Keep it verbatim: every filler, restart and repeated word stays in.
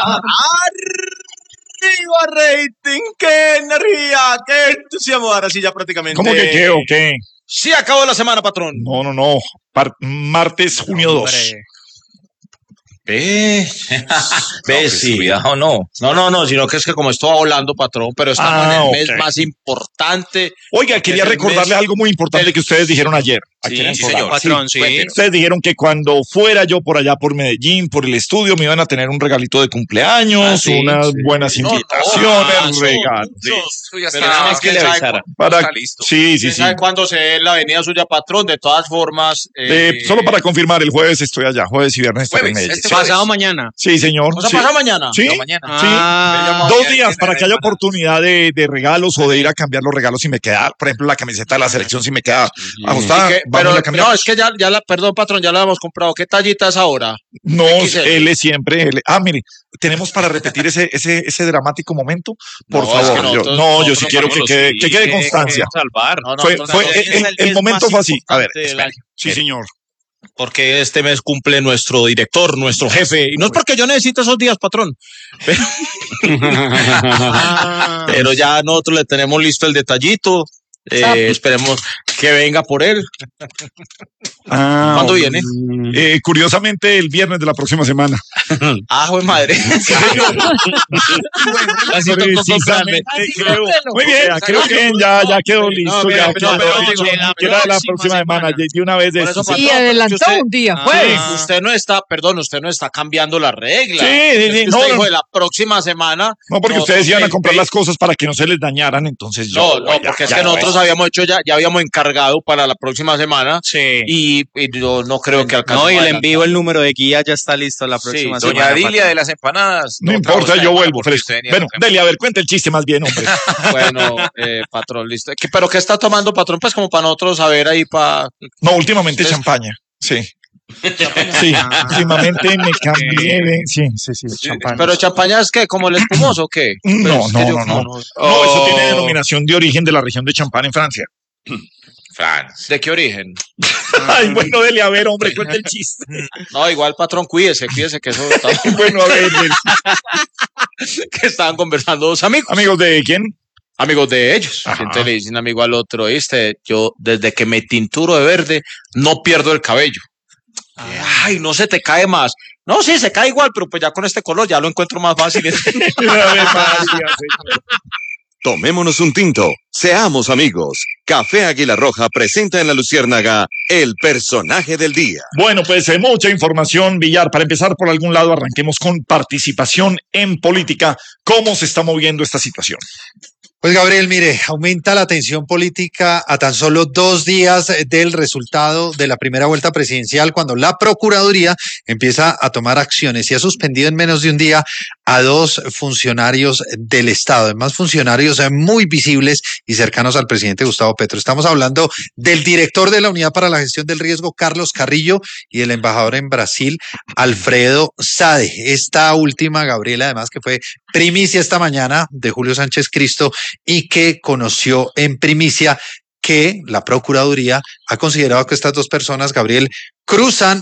¡Arriba rating! ¡Qué energía! ¡Qué entusiasmo! Ahora sí ya prácticamente... ¿Cómo que qué o qué? Sí acabó la semana, patrón. No, no, no. Par- martes, junio dos. Ve, ve, No, sí, pues, ah, no, no, no, no, sino que es que como estoy volando, patrón, pero estamos Ah, en el ok. mes más importante. Oiga, quería es el recordarles mes algo muy importante del- que ustedes dijeron ayer. Sí, Aquí en el sí, programa. señor. Patrón, sí. Cuéntenos. Ustedes dijeron que cuando fuera yo por allá por Medellín, por el estudio, me iban a tener un regalito de cumpleaños, Ah, sí, unas sí. buenas No, no, invitaciones, ah, son regalos. muchos. Eso ya Pero está, es que que le sabe avisara. cu- Para... Está listo. Sí, sí, ¿Quién sí. sabe cuándo se ve la avenida suya, patrón? De todas formas... Eh, eh, solo para confirmar, el jueves estoy allá, jueves y viernes estaré en Jueves, Medellín. este Sí. jueves. Pasado mañana. Sí, señor. ¿O sea, sí. pasa mañana? Sí, No, mañana. sí. Ah, Dos Ayer días tiene para la que haya hermana. oportunidad de, de regalos o de ir a cambiar los regalos si me queda, por ejemplo, la camiseta de la selección si me queda ajustada. ¿Y qué? vamos Pero a cambiar. no, es que ya, ya la, perdón, patrón, ya la hemos comprado. ¿Qué tallita es ahora? No, X L. L siempre. L. Ah, mire, tenemos para repetir ese, ese, ese dramático momento. Por No, es favor, que yo, nosotros- no, yo nosotros sí quiero que no quede, Sí, que quede constancia. salvar. No, no, Fue, entonces, fue, no, el, es el- el momento fue así. A ver, importante del espere. año. Sí, señor. Porque este mes cumple nuestro director, nuestro jefe. Y no es porque yo necesite esos días, patrón. Pero, ah, pero ya nosotros le tenemos listo el detallito. Eh, esperemos que venga por él. Ah, ¿Cuándo viene? eh, curiosamente, el viernes de la próxima semana. Ah, joder, madre. Así tocó comprarme. Precisamente, creo. Muy bien, creo que ya, ya quedó listo. pero- ya no, quedó pero listo. digo, la Que era de la próxima próxima semana, semana. de una vez de Por eso, esto. patrón, Y adelantó usted- un día, Ah, pues. Usted no está, perdón, usted no está cambiando la regla. Sí, sí, Es sí, que no, usted no. dijo de la próxima semana. No, porque nosotros ustedes iban a el comprar ve- las cosas para que no se les dañaran, entonces yo. No, no, ya, porque es ya, que ya, nosotros ya. habíamos hecho ya, ya habíamos encargado para la próxima semana sí. y, y yo no creo que alcance. No, y el envío, el número de guía ya está listo la próxima Sí, semana. Doña Dilia patrón. de las empanadas. No otra importa, bolsa de yo empanada vuelvo porque fresco. usted venía Bueno, temprano. Delia, a ver, cuenta el chiste más bien, hombre. Bueno, eh, patrón, listo. ¿Qué- ¿Pero qué está tomando, patrón? Pues como para nosotros saber ahí para... No, últimamente ¿Ustedes? champaña. Sí. Sí, últimamente me cambié de. Sí, sí, sí, champaña. ¿Pero champaña es qué? ¿Como el espumoso o qué? No, Pues es no, que yo no, como no. No, eso tiene Oh, denominación de origen de la región de Champagne en Francia. France. ¿De qué origen? Ay, bueno, Delia, a ver, hombre, cuenta el chiste. No, igual, patrón, cuídese, cuídese que eso está- Bueno, a ver, Delia. que estaban conversando dos amigos. amigos de quién? Amigos de ellos. Ajá. Entonces le dicen amigo al otro, ¿viste? Yo desde que me tinturo de verde no pierdo el cabello. Ay, no se te cae más. No, sí, se cae igual, pero pues ya con este color ya lo encuentro más fácil. A ver, María, Tomémonos un tinto, seamos amigos. Café Águila Roja presenta en La Luciérnaga el personaje del día. Bueno, pues eh, mucha información, Villar. Para empezar por algún lado, arranquemos con participación en política. ¿Cómo se está moviendo esta situación? Pues Gabriel, mire, aumenta la tensión política a tan solo dos días del resultado de la primera vuelta presidencial, cuando la Procuraduría empieza a tomar acciones y ha suspendido en menos de un día a dos funcionarios del Estado, además funcionarios muy visibles y cercanos al presidente Gustavo Petro. Estamos hablando del director de la Unidad para la Gestión del Riesgo, Carlos Carrillo, y del embajador en Brasil, Alfredo Sade. Esta última, Gabriel, además que fue primicia esta mañana de Julio Sánchez Cristo y que conoció en primicia que la Procuraduría ha considerado que estas dos personas, Gabriel, cruzan